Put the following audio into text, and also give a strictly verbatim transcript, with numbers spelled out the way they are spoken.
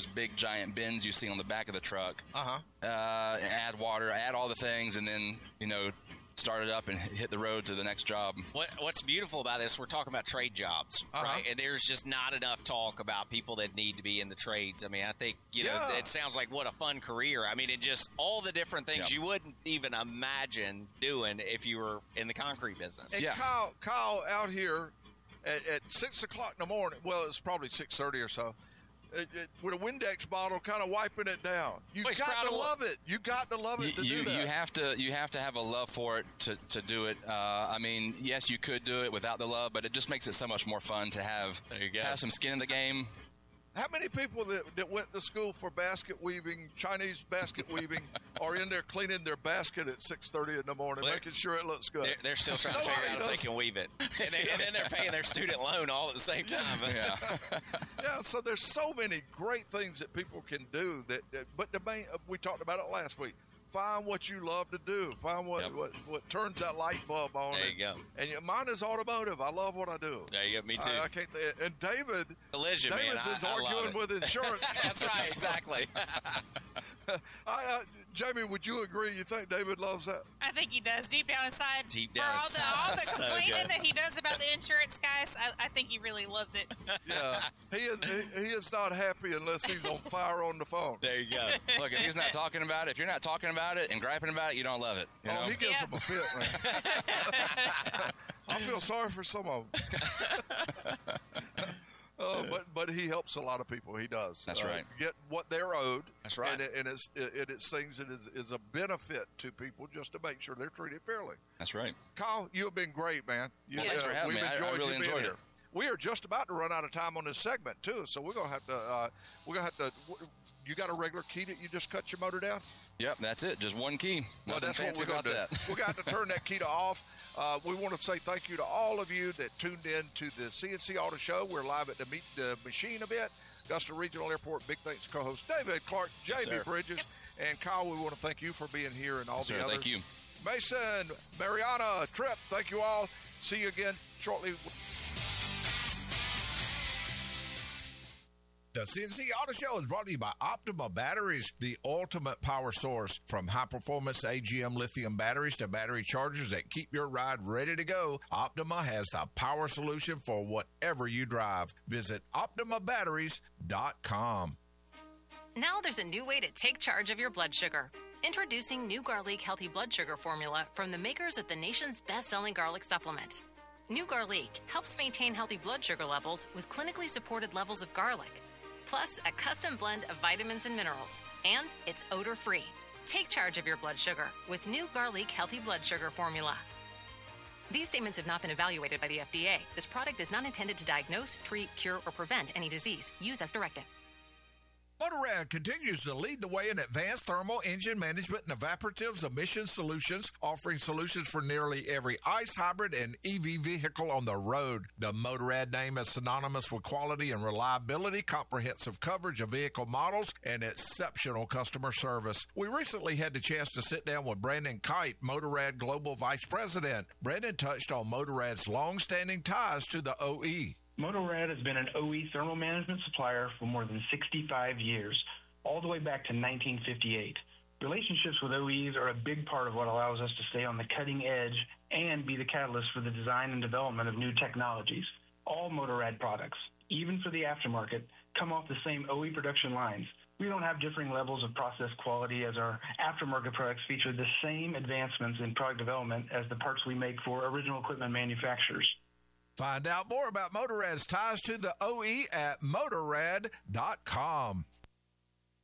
those big giant bins you see on the back of the truck. Uh-huh. Uh, add water, add all the things, and then, you know, start it up and hit the road to the next job. What, what's beautiful about this, we're talking about trade jobs, uh-huh. right? And there's just not enough talk about people that need to be in the trades. I mean, I think, you know, yeah. it sounds like what a fun career. I mean, it just, all the different things yeah. you wouldn't even imagine doing if you were in the concrete business. And yeah. Kyle, Kyle out here at, at six o'clock in the morning, well, it's probably six thirty or so, It, it, with a Windex bottle, kind of wiping it down. You well, got to love it. You got to love it you, to you, do that. You have to. You have to have a love for it to, to do it. Uh, I mean, yes, you could do it without the love, but it just makes it so much more fun to have there you go. have some skin in the game. How many people that, that went to school for basket weaving, Chinese basket weaving, are in there cleaning their basket at six thirty in the morning, Well, making sure it looks good? They're, they're still trying to figure out if does. they can weave it. And, they, and then they're paying their student loan all at the same time. Yeah. Yeah, so there's so many great things that people can do. That, that but the main, we talked about it last week. Find what you love to do. Find what, Yep. what, what turns that light bulb on. There and, you go. And you- mine is automotive. I love what I do. There you go. Me too. I, I can't. th- And David, Collision, man. David's I, is I love arguing it. with insurance. That's right. Exactly. I, uh, Jamie, would you agree? You think David loves that? I think he does. Deep down inside, Deep for down all the, all the inside. So complaining good. that he does about the insurance guys, I, I think he really loves it. Yeah, he is. He, he is not happy unless he's on fire on the phone. There you go. Look, if he's not talking about it, if you're not talking about it and griping about it, you don't love it. You Oh, know? he gives Yeah. him a fit, man. I feel sorry for some of them. Uh, but but he helps a lot of people. He does. That's uh, right. Get what they're owed. That's right. And, it, and it's it, it's things that is, is a benefit to people just to make sure they're treated fairly. That's right. Kyle, you have been great, man. You, Well, thanks for having we've me. I- I enjoyed really you being enjoyed here. it. We are just about to run out of time on this segment too, so we're gonna have to. Uh, we're gonna have to. You got a regular key that you just cut your motor down? Yep, that's it. Just one key. Well, Nothing that's what fancy we're going about to do. that. We're going to have to turn that key to off. Uh, we want to say thank you to all of you that tuned in to the C N C Auto Show. We're live at the Meet the Machine event, Augusta Regional Airport. Big thanks to co-host David Clark, Yes, Jamie sir. Bridges, and Kyle. We want to thank you for being here and all Yes, the sir. others. Thank you. Mason, Mariana, Tripp, thank you all. See you again shortly. The C N C Auto Show is brought to you by Optima Batteries, the ultimate power source. From high-performance A G M lithium batteries to battery chargers that keep your ride ready to go, Optima has the power solution for whatever you drive. Visit optima batteries dot com. Now there's a new way to take charge of your blood sugar. Introducing new Garlic Healthy Blood Sugar Formula from the makers of the nation's best-selling garlic supplement. New Garlic helps maintain healthy blood sugar levels with clinically supported levels of garlic, plus a custom blend of vitamins and minerals, and it's odor-free. Take charge of your blood sugar with new Garlic Healthy Blood Sugar Formula. These statements have not been evaluated by the F D A. This product is not intended to diagnose, treat, cure, or prevent any disease. Use as directed. Motorrad continues to lead the way in advanced thermal engine management and evaporative emission solutions, offering solutions for nearly every ICE, hybrid, and E V vehicle on the road. The Motorrad name is synonymous with quality and reliability, comprehensive coverage of vehicle models, and exceptional customer service. We recently had the chance to sit down with Brandon Kite, Motorrad Global Vice President. Brandon touched on Motorrad's long-standing ties to the O E. Motorrad has been an O E thermal management supplier for more than sixty-five years, all the way back to nineteen fifty-eight. Relationships with O Es are a big part of what allows us to stay on the cutting edge and be the catalyst for the design and development of new technologies. All Motorrad products, even for the aftermarket, come off the same O E production lines. We don't have differing levels of process quality, as our aftermarket products feature the same advancements in product development as the parts we make for original equipment manufacturers. Find out more about Motorrad's ties to the O E at motorrad dot com.